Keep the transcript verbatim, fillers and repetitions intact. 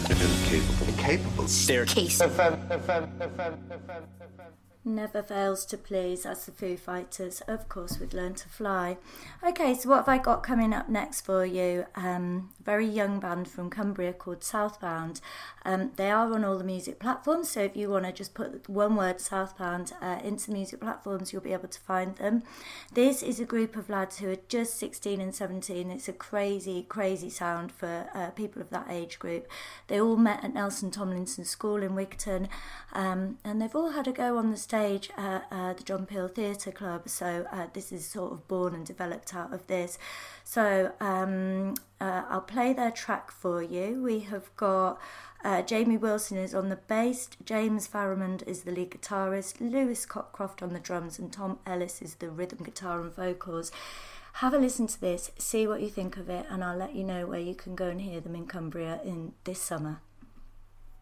Incapable. Incapable. Staircase. Never fails to please. That's the Foo Fighters, of course, with Learn to Fly. Okay, so what have I got coming up next for you? Um, very young band from Cumbria called Southbound. Um, they are on all the music platforms, so if you want to just put one word Southbound uh, into music platforms, you'll be able to find them. This is a group of lads who are just sixteen and seventeen. It's a crazy, crazy sound for uh, people of that age group. They all met at Nelson Tomlinson School in Wigton, um, and they've all had a go on the stage stage at uh, the John Peel Theatre Club, so uh, this is sort of born and developed out of this. So um, uh, I'll play their track for you. We have got uh, Jamie Wilson is on the bass, James Farrimond is the lead guitarist, Lewis Cockcroft on the drums, and Tom Ellis is the rhythm guitar and vocals. Have a listen to this, see what you think of it, and I'll let you know where you can go and hear them in Cumbria in this summer.